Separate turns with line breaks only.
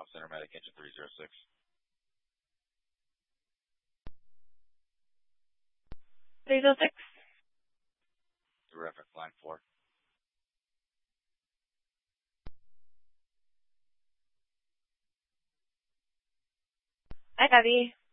Center Medic, engine 306. Terrific, line 4.
Hi, Abby.